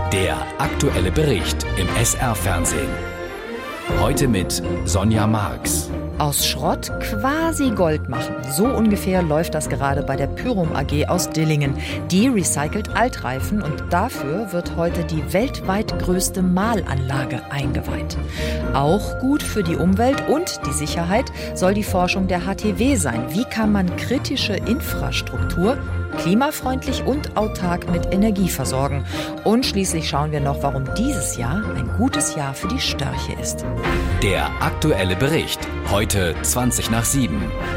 Der aktuelle Bericht im SR-Fernsehen. Heute mit Sonja Marx. Aus Schrott quasi Gold machen. So ungefähr läuft das gerade bei der Pyrum AG aus Dillingen. Die recycelt Altreifen und dafür wird heute die weltweit größte Mahlanlage eingeweiht. Auch gut für die Umwelt und die Sicherheit soll die Forschung der HTW sein. Wie kann man kritische Infrastruktur klimafreundlich und autark mit Energie versorgen? Und schließlich schauen wir noch, warum dieses Jahr ein gutes Jahr für die Störche ist. Der aktuelle Bericht. Heute 7:20.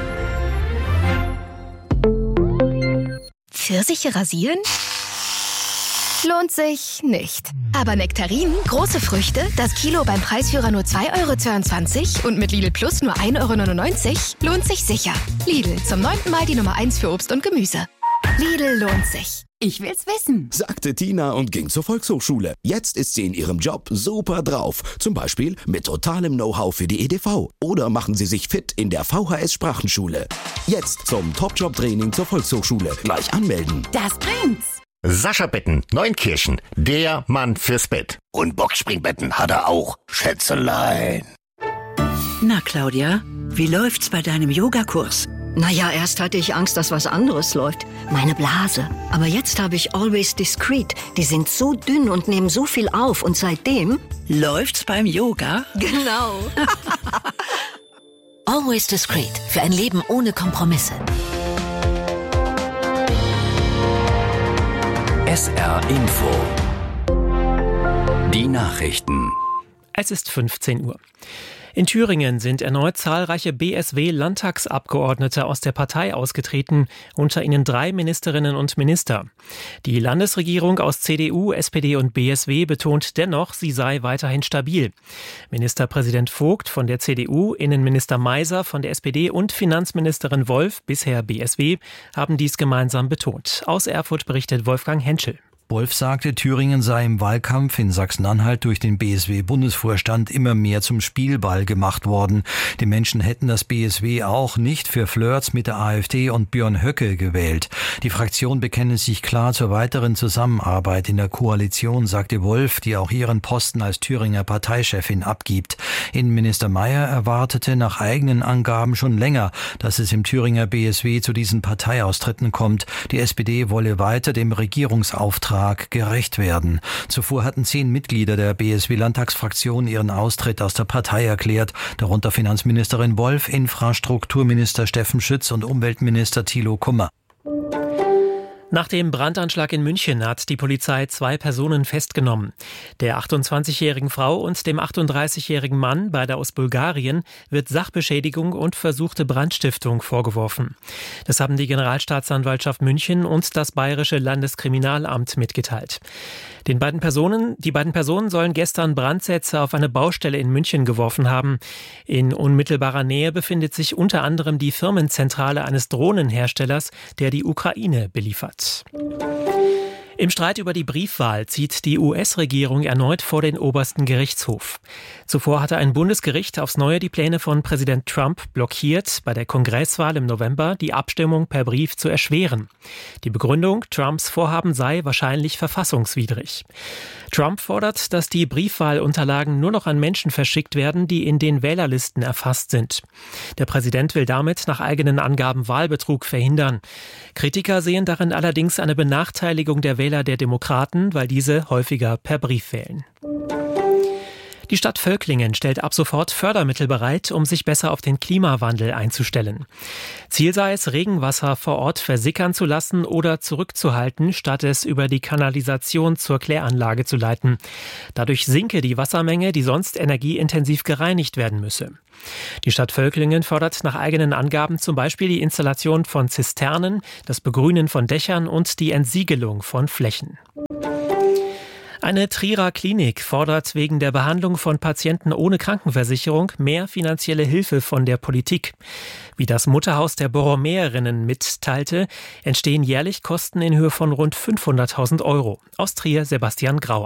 Pfirsiche rasieren? Lohnt sich nicht. Aber Nektarinen, große Früchte, das Kilo beim Preisführer nur 2,22 € und mit Lidl Plus nur 1,99 € lohnt sich sicher. Lidl, zum 9. Mal die Nummer 1 für Obst und Gemüse. Lidl lohnt sich. Ich will's wissen, sagte Tina und ging zur Volkshochschule. Jetzt ist sie in ihrem Job super drauf. Zum Beispiel mit totalem Know-how für die EDV. Oder machen Sie sich fit in der VHS-Sprachenschule. Jetzt zum Top-Job-Training zur Volkshochschule. Gleich anmelden. das bringt's. Sascha Betten, Neunkirchen, der Mann fürs Bett. Und Boxspringbetten hat er auch, Schätzelein. Na, Claudia, wie läuft's bei deinem Yogakurs? Naja, erst hatte ich Angst, dass was anderes läuft. Meine Blase. Aber jetzt habe ich Always Discreet. Die sind so dünn und nehmen so viel auf. Und seitdem... Läuft's beim Yoga? Genau. Always Discreet. Für ein Leben ohne Kompromisse. SR Info. Die Nachrichten. Es ist 15 Uhr. In Thüringen sind erneut zahlreiche BSW-Landtagsabgeordnete aus der Partei ausgetreten, unter ihnen 3 Ministerinnen und Minister. Die Landesregierung aus CDU, SPD und BSW betont dennoch, sie sei weiterhin stabil. Ministerpräsident Vogt von der CDU, Innenminister Meiser von der SPD und Finanzministerin Wolf, bisher BSW, haben dies gemeinsam betont. Aus Erfurt berichtet Wolfgang Henschel. Wolf sagte, Thüringen sei im Wahlkampf in Sachsen-Anhalt durch den BSW-Bundesvorstand immer mehr zum Spielball gemacht worden. Die Menschen hätten das BSW auch nicht für Flirts mit der AfD und Björn Höcke gewählt. Die Fraktion bekenne sich klar zur weiteren Zusammenarbeit in der Koalition, sagte Wolf, die auch ihren Posten als Thüringer Parteichefin abgibt. Innenminister Mayer erwartete nach eigenen Angaben schon länger, dass es im Thüringer BSW zu diesen Parteiaustritten kommt. Die SPD wolle weiter dem Regierungsauftrag gerecht werden. Zuvor hatten 10 Mitglieder der BSW-Landtagsfraktion ihren Austritt aus der Partei erklärt, darunter Finanzministerin Wolf, Infrastrukturminister Steffen Schütz und Umweltminister Thilo Kummer. Nach dem Brandanschlag in München hat die Polizei 2 Personen festgenommen. Der 28-jährigen Frau und dem 38-jährigen Mann, beide aus Bulgarien, wird Sachbeschädigung und versuchte Brandstiftung vorgeworfen. Das haben die Generalstaatsanwaltschaft München und das Bayerische Landeskriminalamt mitgeteilt. Die beiden Personen sollen gestern Brandsätze auf eine Baustelle in München geworfen haben. In unmittelbarer Nähe befindet sich unter anderem die Firmenzentrale eines Drohnenherstellers, der die Ukraine beliefert. Im Streit über die Briefwahl zieht die US-Regierung erneut vor den obersten Gerichtshof. Zuvor hatte ein Bundesgericht aufs Neue die Pläne von Präsident Trump blockiert, bei der Kongresswahl im November die Abstimmung per Brief zu erschweren. Die Begründung, Trumps Vorhaben sei wahrscheinlich verfassungswidrig. Trump fordert, dass die Briefwahlunterlagen nur noch an Menschen verschickt werden, die in den Wählerlisten erfasst sind. Der Präsident will damit nach eigenen Angaben Wahlbetrug verhindern. Kritiker sehen darin allerdings eine Benachteiligung der Wähler der Demokraten, weil diese häufiger per Brief wählen. Die Stadt Völklingen stellt ab sofort Fördermittel bereit, um sich besser auf den Klimawandel einzustellen. Ziel sei es, Regenwasser vor Ort versickern zu lassen oder zurückzuhalten, statt es über die Kanalisation zur Kläranlage zu leiten. Dadurch sinke die Wassermenge, die sonst energieintensiv gereinigt werden müsse. Die Stadt Völklingen fordert nach eigenen Angaben zum Beispiel die Installation von Zisternen, das Begrünen von Dächern und die Entsiegelung von Flächen. Eine Trierer Klinik fordert wegen der Behandlung von Patienten ohne Krankenversicherung mehr finanzielle Hilfe von der Politik. Wie das Mutterhaus der Borromäerinnen mitteilte, entstehen jährlich Kosten in Höhe von rund 500.000 €. Aus Trier Sebastian Grauer.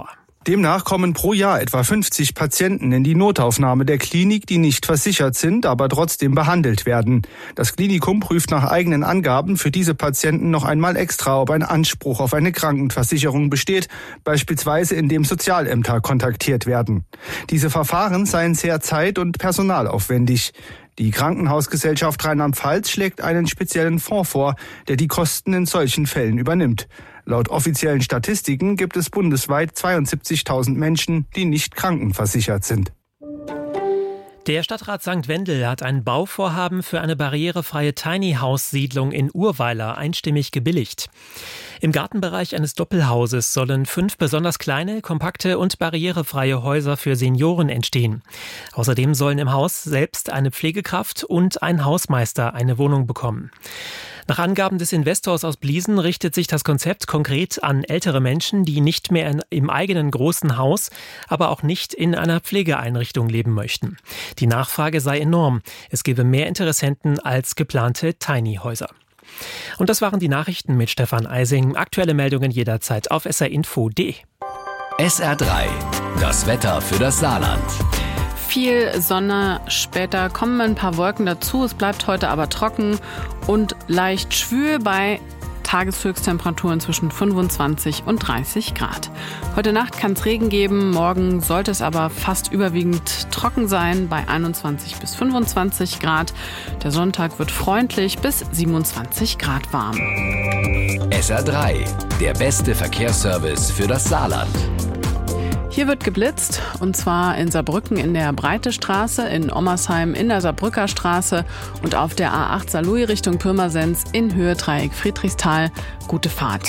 Demnach kommen pro Jahr etwa 50 Patienten in die Notaufnahme der Klinik, die nicht versichert sind, aber trotzdem behandelt werden. Das Klinikum prüft nach eigenen Angaben für diese Patienten noch einmal extra, ob ein Anspruch auf eine Krankenversicherung besteht, beispielsweise indem Sozialämter kontaktiert werden. Diese Verfahren seien sehr zeit- und personalaufwendig. Die Krankenhausgesellschaft Rheinland-Pfalz schlägt einen speziellen Fonds vor, der die Kosten in solchen Fällen übernimmt. Laut offiziellen Statistiken gibt es bundesweit 72.000 Menschen, die nicht krankenversichert sind. Der Stadtrat St. Wendel hat ein Bauvorhaben für eine barrierefreie Tiny-House-Siedlung in Urweiler einstimmig gebilligt. Im Gartenbereich eines Doppelhauses sollen 5 besonders kleine, kompakte und barrierefreie Häuser für Senioren entstehen. Außerdem sollen im Haus selbst eine Pflegekraft und ein Hausmeister eine Wohnung bekommen. Nach Angaben des Investors aus Bliesen richtet sich das Konzept konkret an ältere Menschen, die nicht mehr im eigenen großen Haus, aber auch nicht in einer Pflegeeinrichtung leben möchten. Die Nachfrage sei enorm. Es gebe mehr Interessenten als geplante Tiny-Häuser. Und das waren die Nachrichten mit Stefan Eising. Aktuelle Meldungen jederzeit auf srinfo.de. SR3, das Wetter für das Saarland. Viel Sonne, später kommen ein paar Wolken dazu. Es bleibt heute aber trocken und leicht schwül bei Tageshöchsttemperaturen zwischen 25 und 30 Grad. Heute Nacht kann es Regen geben, morgen sollte es aber fast überwiegend trocken sein bei 21 bis 25 Grad. Der Sonntag wird freundlich bis 27 Grad warm. SR3, der beste Verkehrsservice für das Saarland. Hier wird geblitzt, und zwar in Saarbrücken in der Breitestraße, in Ommersheim in der Saarbrücker Straße und auf der A8 Saarlouis Richtung Pirmasens in Höhe Dreieck Friedrichsthal. Gute Fahrt.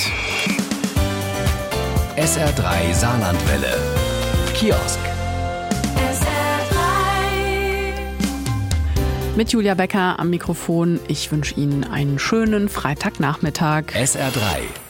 SR3 Saarlandwelle. Kiosk. Mit Julia Becker am Mikrofon. Ich wünsche Ihnen einen schönen Freitagnachmittag. SR3.